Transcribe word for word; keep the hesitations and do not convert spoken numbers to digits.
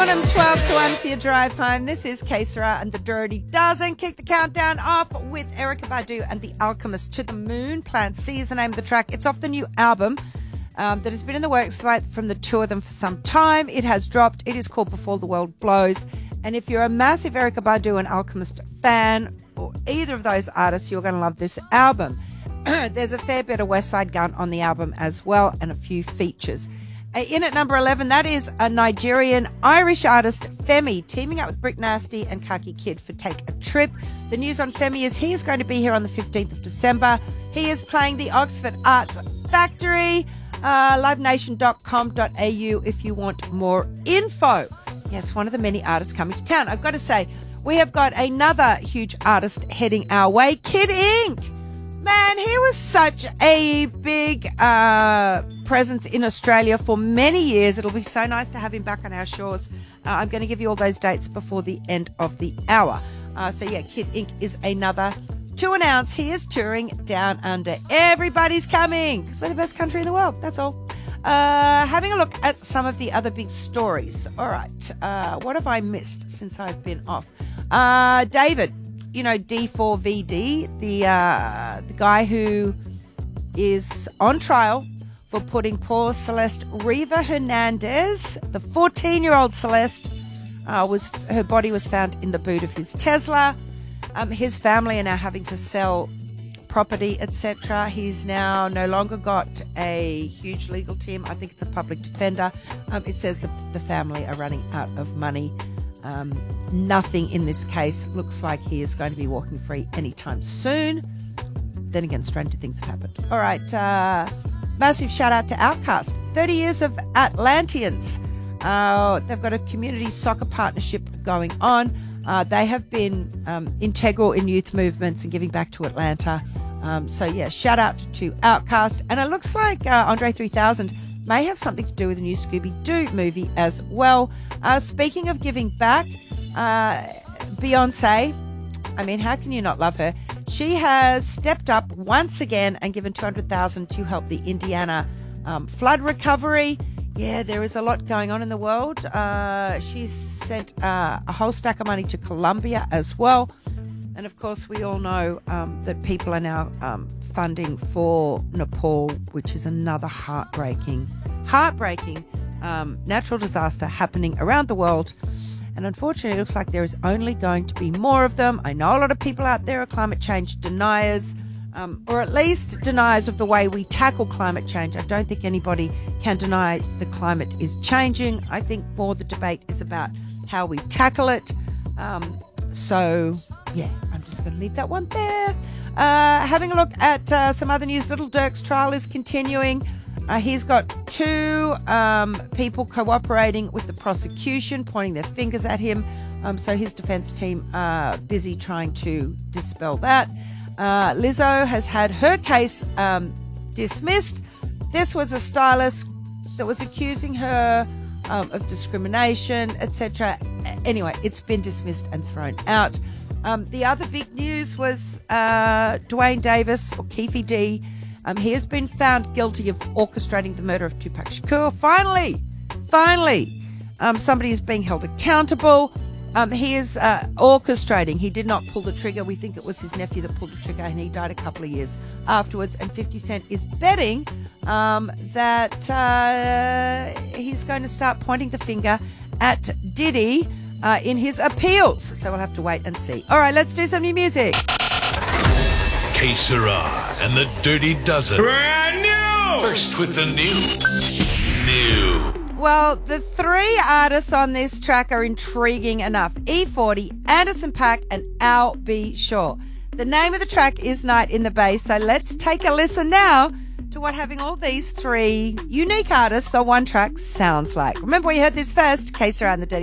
on them, twelve to one for your drive home. This is K Sarah and the Dirty Dozen. Kick the countdown off with Erykah Badu and The Alchemist, To the Moon. Plant C is the name of the track. It's off the new album um, that has been in the works right from the two of them for some time. It has dropped. It is called Before the World Blows. And if you're a massive Erykah Badu and Alchemist fan, or either of those artists, you're going to love this album. There's a fair bit of West Side Gun on the album as well, and a few features. In at number eleven, that is a Nigerian-Irish artist, Femi, teaming up with Brick Nasty and Kaki Kid for Take a Trip. The news on Femi is he is going to be here on the fifteenth of December. He is playing the Oxford Arts Factory, uh, live nation dot com dot a u if you want more info. Yes, one of the many artists coming to town. I've got to say, we have got another huge artist heading our way, Kid Ink. Man, he was such a big uh, presence in Australia for many years. It'll be so nice to have him back on our shores. Uh, I'm going to give you all those dates before the end of the hour. Uh, so, yeah, Kid Ink is another to announce. He is touring down under. Everybody's coming because we're the best country in the world. That's all. Uh, having a look at some of the other big stories. All right. Uh, what have I missed since I've been off? Uh, David. You know, D four V D, the uh, the guy who is on trial for putting poor Celeste Riva Hernandez, the fourteen-year-old Celeste, uh, was her body was found in the boot of his Tesla. Um, his family are now having to sell property, et cetera. He's now no longer got a huge legal team. I think it's a public defender. Um, it says that the family are running out of money. Um, nothing in this case looks like he is going to be walking free anytime soon. Then again, stranger things have happened. All right. Uh, massive shout out to Outcast. thirty years of Atlanteans. Uh, they've got a community soccer partnership going on. Uh, they have been um, integral in youth movements and giving back to Atlanta. Um, so, yeah, shout out to Outcast. And it looks like uh, Andre three thousand may have something to do with the new Scooby-Doo movie as well. Uh, speaking of giving back, uh, Beyonce, I mean, how can you not love her? She has stepped up once again and given two hundred thousand dollars to help the Indiana um, flood recovery. Yeah, there is a lot going on in the world. Uh, she's sent uh, a whole stack of money to Colombia as well. And, of course, we all know um, that people are now um, funding for Nepal, which is another heartbreaking, heartbreaking um, natural disaster happening around the world. And unfortunately, it looks like there is only going to be more of them. I know a lot of people out there are climate change deniers, um, or at least deniers of the way we tackle climate change. I don't think anybody can deny the climate is changing. I think more the debate is about how we tackle it. Um, so... Yeah, I'm just going to leave that one there. Uh, having a look at uh, some other news, Little Dirk's trial is continuing. Uh, he's got two um, people cooperating with the prosecution, pointing their fingers at him. Um, so his defense team are busy trying to dispel that. Uh, Lizzo has had her case um, dismissed. This was a stylist that was accusing her um, of discrimination, et cetera. Anyway, it's been dismissed and thrown out. Um, the other big news was uh, Dwayne Davis, or Keefe D. Um, he has been found guilty of orchestrating the murder of Tupac Shakur. Finally, finally, um, somebody is being held accountable. Um, he is uh, orchestrating. He did not pull the trigger. We think it was his nephew that pulled the trigger, and he died a couple of years afterwards. And fifty Cent is betting um, that uh, he's going to start pointing the finger at Diddy Uh, in his appeals. So we'll have to wait and see. All right, let's do some new music. K Sarah and the Dirty Dozen. Brand new! First with the news. New. Well, the three artists on this track are intriguing enough. E forty, Anderson .Paak, and Al B. Shaw. The name of the track is Night in the Bay. So let's take a listen now to what having all these three unique artists on one track sounds like. Remember, we heard this first. K Sarah and the Dirty